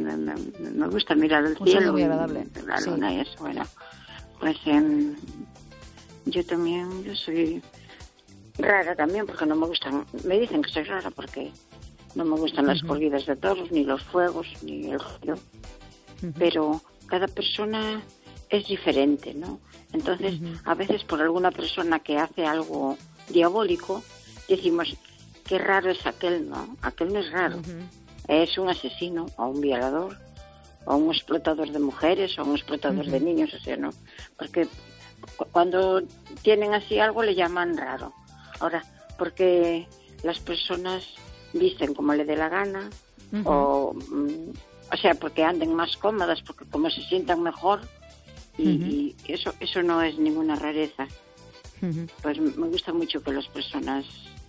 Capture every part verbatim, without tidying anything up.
me, me, me gusta mirar el Un cielo. muy agradable. Y la sí. luna y eso, bueno. Pues eh, yo también, yo soy rara también porque no me gustan, me dicen que soy rara porque no me gustan uh-huh. las corridas de toros, ni los fuegos, ni el río. Uh-huh. Pero cada persona es diferente, ¿no? Entonces, uh-huh. a veces por alguna persona que hace algo diabólico, decimos, qué raro es aquel, ¿no? Aquel no es raro. Uh-huh. Es un asesino, o un violador, o un explotador de mujeres, o un explotador uh-huh. de niños, o sea, ¿no? Porque cuando tienen así algo le llaman raro. Ahora, porque las personas visten como le dé la gana, uh-huh. o, o sea, porque anden más cómodas, porque como se sientan mejor, y, uh-huh. y eso eso no es ninguna rareza. Uh-huh. Pues me gusta mucho que las personas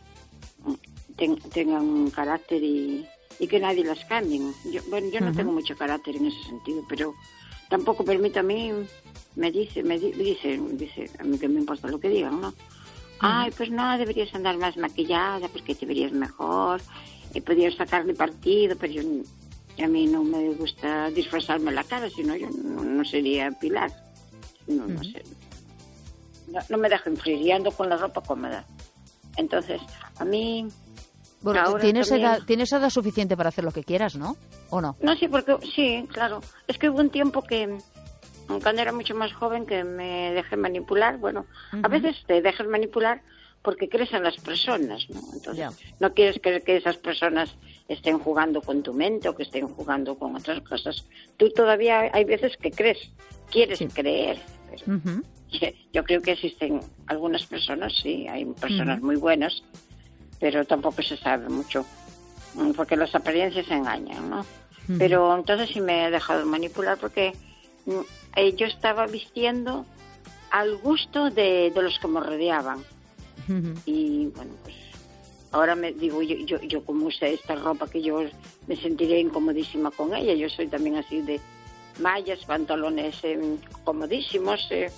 ten, tengan un carácter y, y que nadie las cambien. Yo, bueno, yo no uh-huh. tengo mucho carácter en ese sentido, pero tampoco permito a mí, me dice, me di, dice, dice, a mí que me importa lo que digan, ¿no? Ay, pues no, deberías andar más maquillada porque te verías mejor, y podrías sacarle partido, pero yo, a mí no me gusta disfrazarme la cara, si no yo no, no sería Pilar. No, no sé. No, no me dejo influir, y ando con la ropa cómoda. Entonces, a mí... Bueno, ahora tienes, también... edad, tienes edad suficiente para hacer lo que quieras, ¿no? ¿O no? No, sí, porque sí, claro. Es que hubo un tiempo que... Cuando era mucho más joven que me dejé manipular, bueno, uh-huh. a veces te dejas manipular porque crees en las personas, ¿no? Entonces, yeah. no quieres que, que esas personas estén jugando con tu mente o que estén jugando con otras cosas. Tú todavía hay veces que crees, quieres sí. creer. Pero uh-huh. yo creo que existen algunas personas, sí, hay personas uh-huh. muy buenas, pero tampoco se sabe mucho, porque las apariencias engañan, ¿no? Uh-huh. Pero entonces sí me he dejado manipular porque... Eh, yo estaba vistiendo al gusto de, de los que me rodeaban. Uh-huh. Y bueno, pues ahora me digo, yo, yo, yo como usé esta ropa que yo me sentiré incomodísima con ella. Yo soy también así de mallas, pantalones eh, comodísimos, eh,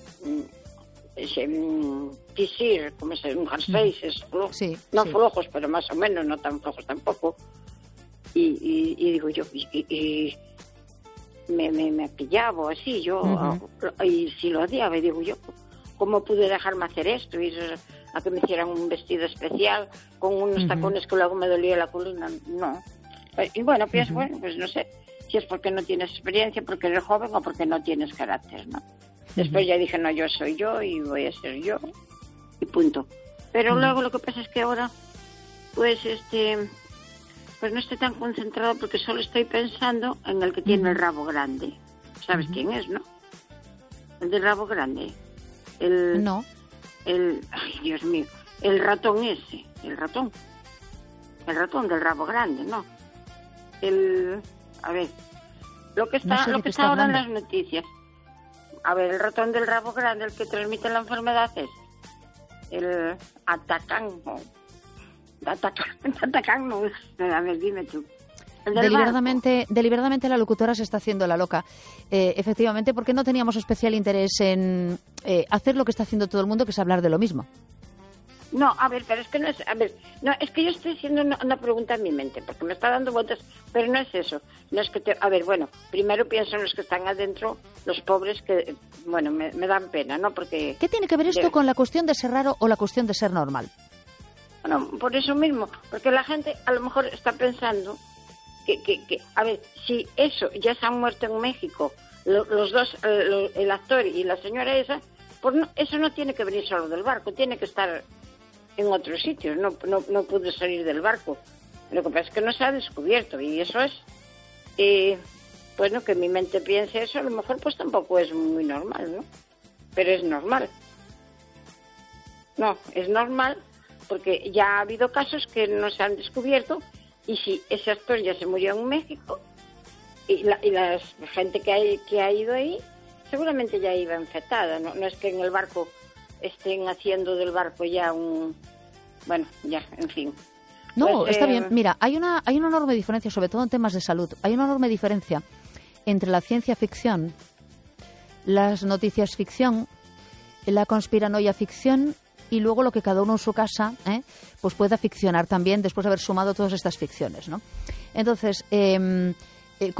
ese um, tisir, como se un jerseys, uh-huh. sí, no sí. flojos, pero más o menos, no tan flojos tampoco. Y, y, y digo yo, y... y, y me, me, me pillaba así, yo, uh-huh. y si lo odiaba, y digo yo, ¿cómo pude dejarme hacer esto? Y a que me hicieran un vestido especial con unos uh-huh. tacones que luego me dolía la columna, no. Y bueno, pienso, uh-huh. bueno, pues no sé, si es porque no tienes experiencia, porque eres joven o porque no tienes carácter, ¿no? Uh-huh. Después ya dije, no, yo soy yo y voy a ser yo, y punto. Pero uh-huh. luego lo que pasa es que ahora, pues este... pues no estoy tan concentrado porque solo estoy pensando en el que tiene uh-huh. el rabo grande. ¿Sabes uh-huh. quién es, no? El del rabo grande. El, no. El, ay, Dios mío, el ratón ese, el ratón. El ratón del rabo grande, ¿no? El, a ver, lo que está, no sé lo que está ahora hablando. En las noticias. A ver, el ratón del rabo grande, el que transmite la enfermedad es el atacán. Atacan, atacan, no. A ver, dime tú. Deliberadamente, deliberadamente la locutora se está haciendo la loca. Eh, efectivamente, porque no teníamos especial interés en eh, hacer lo que está haciendo todo el mundo, que es hablar de lo mismo. No, a ver, pero es que no es... A ver, no, es que yo estoy haciendo una, una pregunta en mi mente, porque me está dando vueltas, pero no es eso. No es que te... A ver, bueno, primero pienso en los que están adentro, los pobres que, bueno, me, me dan pena, ¿no? Porque... ¿Qué tiene que ver esto de... con la cuestión de ser raro o la cuestión de ser normal? Bueno, por eso mismo, porque la gente a lo mejor está pensando que, que, que a ver, si eso ya se han muerto en México, lo, los dos, el, el actor y la señora esa, pues no, eso no tiene que venir solo del barco, tiene que estar en otros sitios, no, no, no pudo salir del barco. Lo que pasa es que no se ha descubierto y eso es, eh, bueno, que mi mente piense eso, a lo mejor pues tampoco es muy normal, ¿no? Pero es normal. No, es normal. Porque ya ha habido casos que no se han descubierto y si ese actor ya se murió en México y la, y la gente que, hay, que ha ido ahí seguramente ya iba infectada, ¿no? No es que en el barco estén haciendo del barco ya un... Bueno, ya, en fin. No, pues, está eh... bien. Mira, hay una, hay una enorme diferencia, sobre todo en temas de salud, hay una enorme diferencia entre la ciencia ficción, las noticias ficción, la conspiranoia ficción y luego lo que cada uno en su casa ¿eh? pues pueda ficcionar también después de haber sumado todas estas ficciones, ¿no? Entonces, eh,